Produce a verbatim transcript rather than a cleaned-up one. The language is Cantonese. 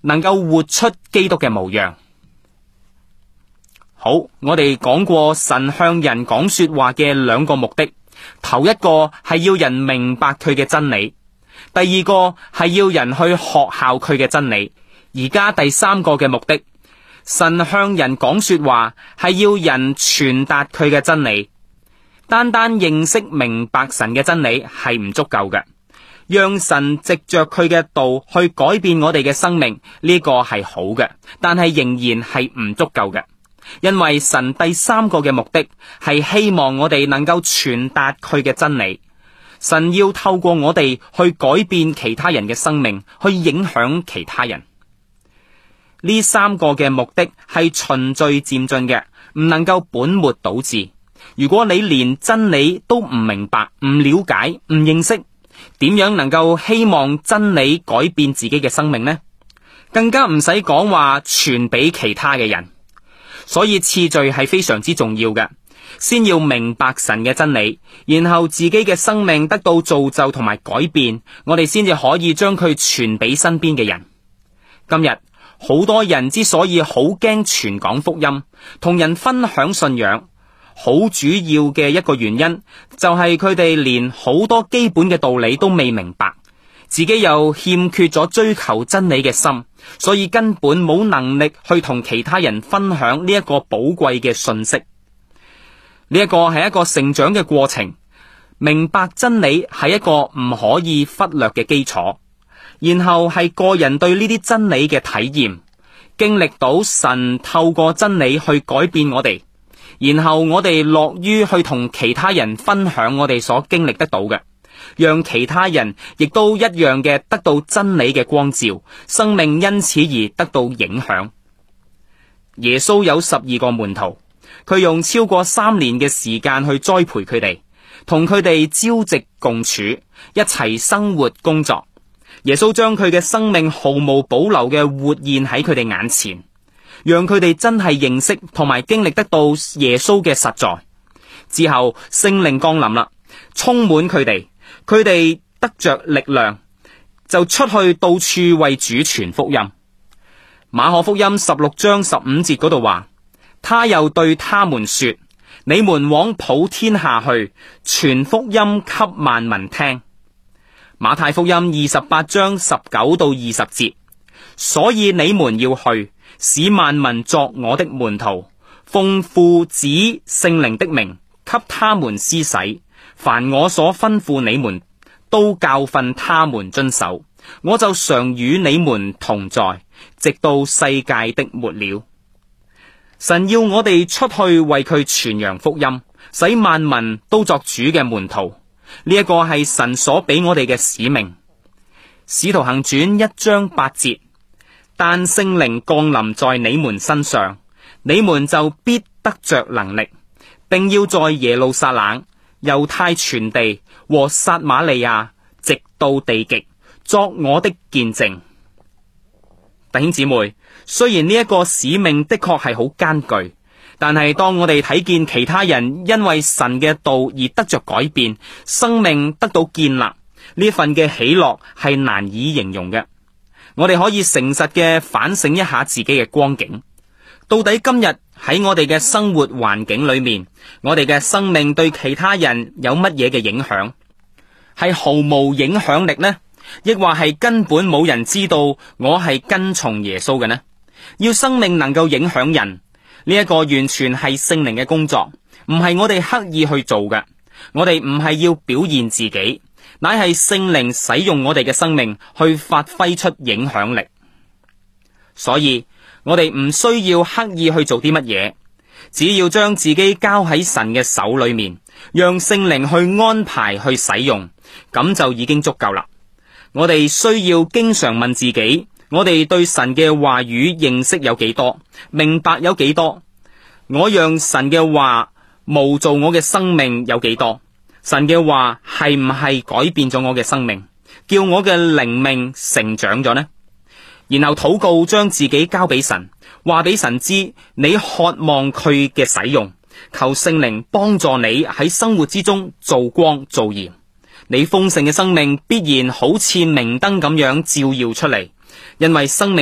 能夠活出基督嘅模樣。好，我哋講過神向人講說話嘅兩個目的，頭一個係要人明白佢嘅真理，第二個係要人去學效佢嘅真理。而家第三個嘅目的，神向人講說話係要人傳達佢嘅真理。單單認識明白神嘅真理係唔足夠嘅，讓神藉着佢嘅道去改變我哋嘅生命，呢個係好嘅，但係仍然係唔足夠嘅。因為神第三個嘅目的係希望我哋能夠傳達佢嘅真理，神要透過我哋去改變其他人嘅生命，去影響其他人。呢三個嘅目的係循序漸進嘅，唔能夠本末倒置。如果你連真理都唔明白、唔了解、唔認識，點樣能夠希望真理改變自己嘅生命呢？更加唔使講話傳俾其他嘅人。所以次序係非常之重要嘅，先要明白神嘅真理，然後自己嘅生命得到造就同埋改變，我哋先至可以將佢傳俾身邊嘅人。今日好多人之所以好驚傳講福音，同人分享信仰，好主要嘅一個原因就係佢哋連好多基本嘅道理都未明白，自己又欠缺咗追求真理嘅心，所以根本冇能力去同其他人分享呢一個寶貴嘅信息。呢一個係一個成長嘅過程，明白真理係一個唔可以忽略嘅基礎，然後係個人對呢啲真理嘅體驗，經歷到神透過真理去改變我哋，然後我哋樂於去同其他人分享我哋所經歷得到嘅，讓其他人亦都一樣嘅得到真理嘅光照，生命因此而得到影響。耶穌有十二個門徒，佢用超過三年嘅時間去栽培佢哋，同佢哋朝夕共處，一齊生活工作。耶穌將佢嘅生命毫無保留嘅活現喺佢哋眼前，讓佢哋真係認識同埋經歷得到耶穌嘅實在。之後聖靈降臨啦，充滿佢哋，佢哋得着力量，就出去到處為主傳福音。馬可福音十六章十五節嗰度話，他又對他們說，你們往普天下去，傳福音給萬民聽。馬太福音二十八章十九到二十節，所以你們要去，使萬民作我的門徒，奉父子聖靈的名，給他們施洗，凡我所吩咐你們，都教訓他們遵守。我就常與你們同在，直到世界的末了。神要我哋出去為佢傳揚福音，使萬民都作主嘅門徒。呢一個係神所俾我哋嘅使命。使徒行傳一章八節，但聖靈降臨在你們身上，你們就必得着能力，並要在耶路撒冷、猶太全地和撒瑪利亞，直到地極，作我的見證。弟兄姊妹，雖然呢一個使命的確係好艱巨，但係當我哋睇見其他人因為神嘅道而得着改變，生命得到建立，呢份嘅喜樂係難以形容嘅。我哋可以誠實嘅反省一下自己嘅光景，到底今日喺我哋嘅生活環境裏面，我哋嘅生命對其他人有乜嘢嘅影響？係毫無影響力呢？亦或係根本冇人知道我係跟從耶穌嘅呢？要生命能夠影響人，呢一個完全係聖靈嘅工作，唔係我哋刻意去做嘅。我哋唔係要表現自己，乃係聖靈使用我哋嘅生命去發揮出影響力。所以我哋唔需要刻意去做啲乜嘢，只要將自己交喺神嘅手裏面，讓聖靈去安排去使用，咁就已經足夠啦。我哋需要經常問自己，我哋對神嘅話語認識有幾多，明白有幾多？我讓神嘅話模造我嘅生命有幾多？神嘅話係唔係改變咗我嘅生命，叫我嘅靈命成長咗呢？然後禱告，將自己交俾神，話俾神知你渴望佢嘅使用，求聖靈幫助你喺生活之中做光做鹽。你豐盛嘅生命必然好似明燈咁樣照耀出嚟，因為生命